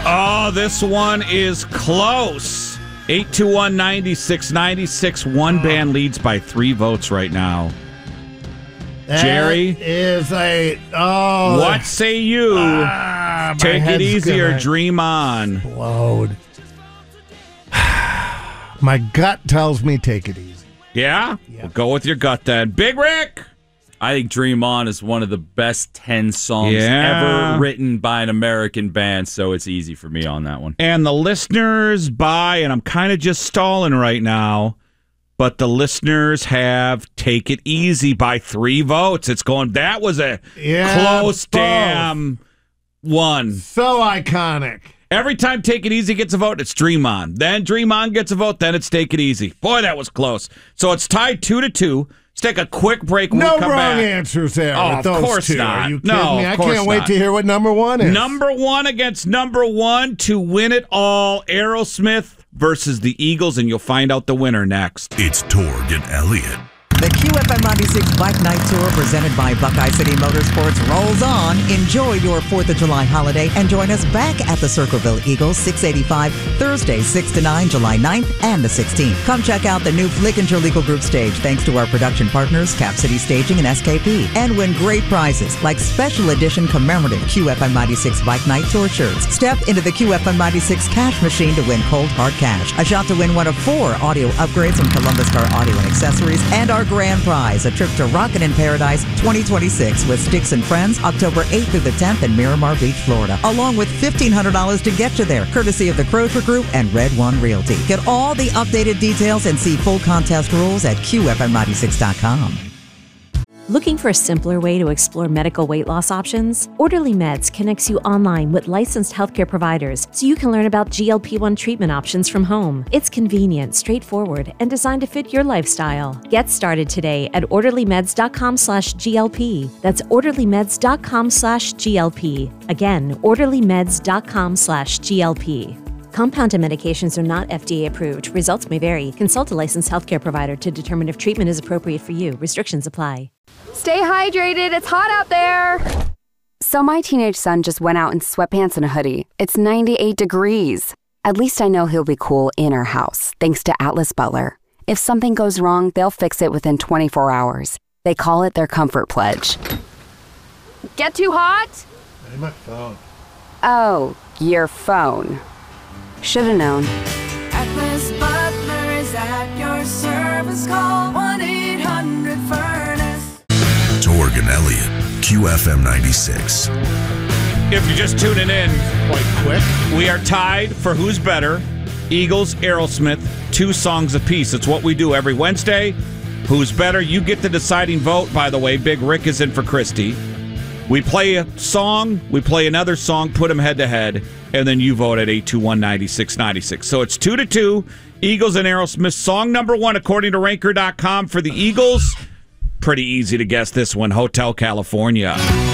Oh, this one is close. 821-9696. One band leads by 3 votes right now. Jerry? Is what say you? Take it easy or dream on. Explode. My gut tells me take it easy. Yeah? We'll go with your gut then. Big Rick? I think Dream On is one of the best 10 songs ever written by an American band, so it's easy for me on that one. And the listeners and I'm kind of just stalling right now, but the listeners have Take It Easy by 3 votes. That was a close damn one. So iconic. Every time Take It Easy gets a vote, it's Dream On. Then Dream On gets a vote, then it's Take It Easy. Boy, that was close. So it's tied 2-2. Let's take a quick break when we come back. No wrong answers there with those of course two. not. Are you kidding me? I can't wait not. to hear what number 1 is. Number 1 against number 1 to win it all. Aerosmith versus the Eagles, and you'll find out the winner next. It's Torg and Elliott. The QFM 96 Bike Night Tour presented by Buckeye City Motorsports rolls on. Enjoy your 4th of July holiday and join us back at the Circleville Eagles, 685, Thursday, 6 to 9, July 9th and the 16th. Come check out the new Flickinger Legal Group stage thanks to our production partners, Cap City Staging and SKP. And win great prizes like special edition commemorative QFM 96 Bike Night Tour shirts. Step into the QFM 96 cash machine to win cold hard cash. A shot to win one of 4 audio upgrades from Columbus Car Audio and Accessories. And our grand prize, a trip to Rockin' in Paradise 2026 with Sticks and Friends, October 8th through the 10th in Miramar Beach, Florida, along with $1,500 to get you there, courtesy of the Crozier Group and Red One Realty. Get all the updated details and see full contest rules at QFM96.com. Looking for a simpler way to explore medical weight loss options? Orderly Meds connects you online with licensed healthcare providers so you can learn about GLP-1 treatment options from home. It's convenient, straightforward, and designed to fit your lifestyle. Get started today at orderlymeds.com/GLP. That's orderlymeds.com/GLP. Again, orderlymeds.com/GLP. Compounded medications are not FDA approved. Results may vary. Consult a licensed healthcare provider to determine if treatment is appropriate for you. Restrictions apply. Stay hydrated. It's hot out there. So my teenage son just went out in sweatpants and a hoodie. It's 98 degrees. At least I know he'll be cool in our house, thanks to Atlas Butler. If something goes wrong, they'll fix it within 24 hours. They call it their comfort pledge. Get too hot? Hey, my phone. Oh, your phone. Should've known. Atlas Butler is at your service. Call 1-800-FURNACE. Torg and Elliott, QFM 96. If you're just tuning in, Quite quick. we are tied for who's better. Eagles, Aerosmith, 2 songs apiece. It's what we do every Wednesday. Who's better? You get the deciding vote, by the way. Big Rick is in for Christy. We play a song, we play another song, put them head-to-head, and then you vote at 821-9696. So it's 2-2, Eagles and Aerosmith. Song number 1, according to Ranker.com, for the Eagles. Pretty easy to guess this one, Hotel California.